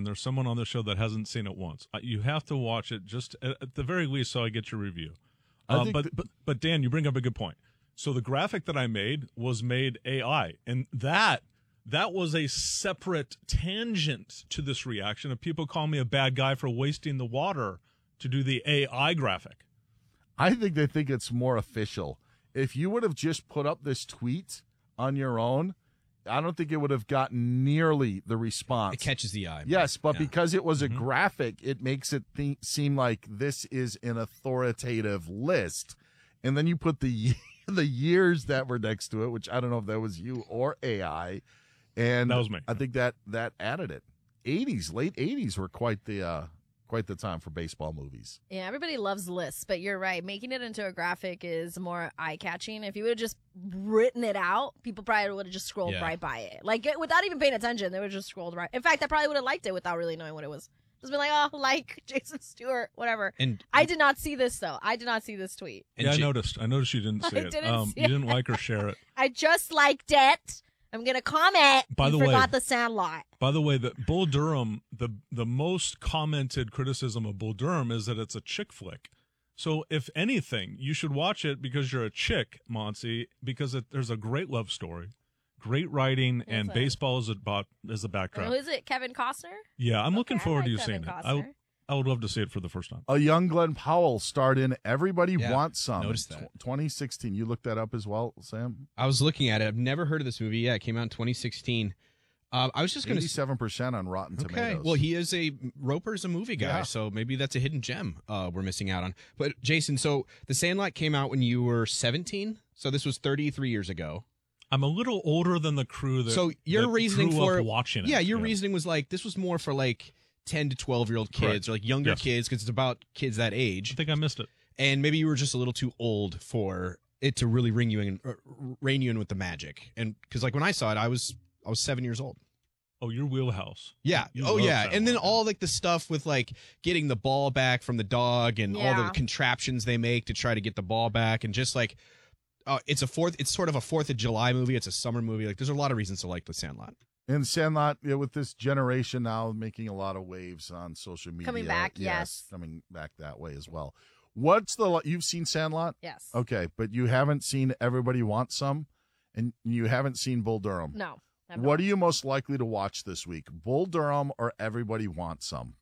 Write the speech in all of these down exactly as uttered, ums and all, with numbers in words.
and there's someone on the show that hasn't seen it once, you have to watch it just at, at the very least so I get your review. Uh, but, th- but but Dan, you bring up a good point. So the graphic that I made was made A I, and that that was a separate tangent to this reaction of people calling me a bad guy for wasting the water to do the A I graphic. I think they think it's more official. If you would have just put up this tweet on your own, I don't think it would have gotten nearly the response. It catches the eye. Yes, but yeah. because it was a mm-hmm. graphic, it makes it th- seem like this is an authoritative list. And then you put the the years that were next to it, which I don't know if that was you or A I. And that was me. I think that that added it. eighties, late eighties were quite the uh, quite the time for baseball movies. Yeah, everybody loves lists, but you're right. Making it into a graphic is more eye-catching. If you would have just written it out, people probably would have just scrolled Yeah. right by it. Like, it, without even paying attention, they would have just scrolled right. In fact, I probably would have liked it without really knowing what it was. Just been like, oh, like Jason Stewart, whatever. And I did not see this, though. I did not see this tweet. and Yeah, I J- noticed. I noticed you didn't see I it. didn't um, see you didn't it. like or share it. I just liked it. I'm going to comment. By you the way- forgot the Sandlot. By the way, the Bull Durham, the the most commented criticism of Bull Durham is that it's a chick flick. So if anything, you should watch it because you're a chick, Monty, because it, there's a great love story, great writing, and it? baseball is a, bot, is a Who backdrop. is it? Kevin Costner? Yeah, I'm looking Okay, I forward like to you Kevin seeing it. Costner. I, I would love to see it for the first time. A young Glenn Powell starred in Everybody Yeah, Wants Some. noticed that. Tw- twenty sixteen. You looked that up as well, Sam? I was looking at it. I've never heard of this movie. Yeah, it came out in twenty sixteen. Uh, I was just going to eighty-seven percent on Rotten Okay. Tomatoes. Well, he is a Roper's a movie guy, Yeah. so maybe that's a hidden gem uh, we're missing out on. But Jason, so The Sandlot came out when you were seventeen, so this was thirty-three years ago. I'm a little older than the crew that So your that reasoning grew for up watching it. Yeah, your reasoning was like this was more for like ten to twelve year old kids Correct. or like younger Yes. kids because it's about kids that I age, think I missed it. and maybe you were just a little too old for it to really ring you in, uh, rein you in with the magic. And because like when I saw it, I was I was seven years old. Oh, your wheelhouse. Yeah. You oh, love yeah. that And then one. all like the stuff with like getting the ball back from the dog and all Yeah. the contraptions they make to try to get the ball back and just like uh, it's a fourth. It's sort of a Fourth of July movie. It's a summer movie. Like there's a lot of reasons to like The Sandlot. And Sandlot, yeah, with this generation now making a lot of waves on social media. Coming back, yes. Coming back that way as well. What's the, you've seen Sandlot? Yes. Okay, but you haven't seen Everybody Wants Some, and you haven't seen Bull Durham. No. I've What not. are you most likely to watch this week, Bull Durham or Everybody Wants Some?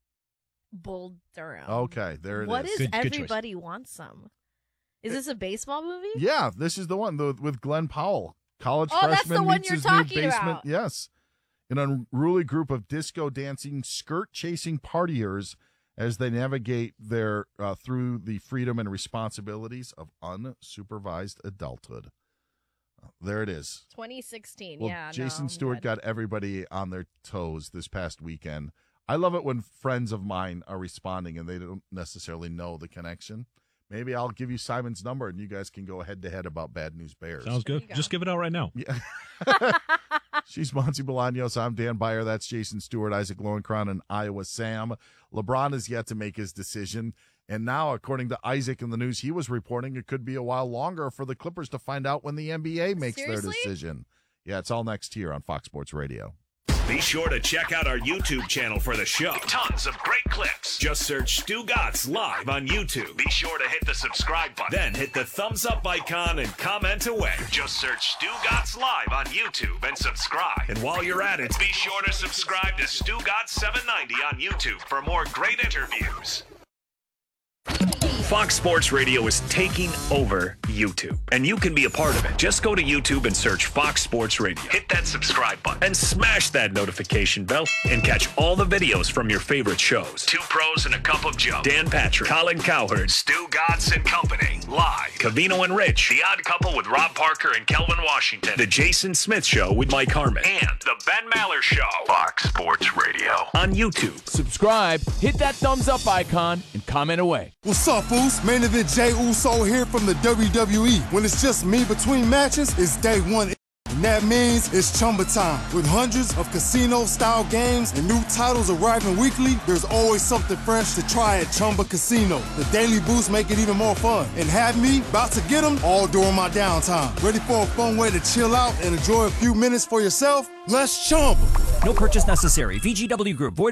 Bull Durham. Okay, there it is. What is Good- good choice. Everybody Wants Some? Is this a baseball movie? Yeah, this is the one the, with Glenn Powell. College Oh, that's freshman the one meets you're his talking new basement. about. Yes. An unruly group of disco dancing, skirt chasing partiers as they navigate their uh, through the freedom and responsibilities of unsupervised adulthood. Uh, there it is. twenty sixteen. Well, yeah. Jason no, I'm Stewart good. got everybody on their toes this past weekend. I love it when friends of mine are responding and they don't necessarily know the connection. Maybe I'll give you Simon's number and you guys can go head to head about Bad News Bears. Sounds There good. you go. Just give it out right now. Yeah. She's Monty Bolaños. I'm Dan Byer. That's Jason Stewart, Isaac Lowenkron, and Iowa Sam. LeBron has yet to make his decision. And now, according to Isaac in the news he was reporting, it could be a while longer for the Clippers to find out when the N B A makes Seriously? their decision. Yeah, it's all next here on Fox Sports Radio. Be sure to check out our YouTube channel for the show. Tons of great clips. Just search Stu Gatz live on YouTube. Be sure to hit the subscribe button. Then hit the thumbs up icon and comment away. Just search Stu Gatz live on YouTube and subscribe. And while you're at it, be sure to subscribe to Stu Gatz seven ninety on YouTube for more great interviews. Fox Sports Radio is taking over YouTube, and you can be a part of it. Just go to YouTube and search Fox Sports Radio. Hit that subscribe button and smash that notification bell and catch all the videos from your favorite shows. Two Pros and a Cup of Joe. Dan Patrick, Colin Cowherd, Stu Gatz and Company. Live. Cavino and Rich. The Odd Couple with Rob Parker and Kelvin Washington. The Jason Smith Show with Mike Harmon. And The Ben Maller Show. Fox Sports Radio. On YouTube. Subscribe, hit that thumbs up icon, and comment away. What's up, fools? Main event Jey Uso here from the W W E. When it's just me between matches, it's day one. And that means it's Chumba time. With hundreds of casino-style games and new titles arriving weekly, there's always something fresh to try at Chumba Casino. The daily boosts make it even more fun. And have me about to get them all during my downtime. Ready for a fun way to chill out and enjoy a few minutes for yourself? Let's Chumba. No purchase necessary. V G W Group. Void